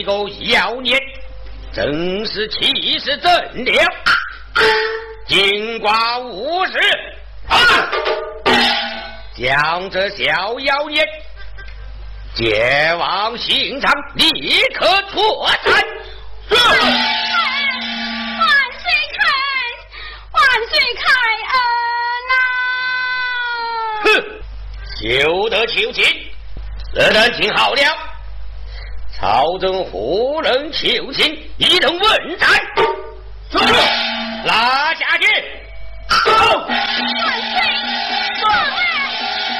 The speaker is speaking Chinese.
一个妖孽，真是气势正了。尽管无事啊，将这小妖孽接往刑场，立刻错斩。 万岁开恩哼，休得求情，此人听好了，朝中胡人求情，一同问斩。拉下去。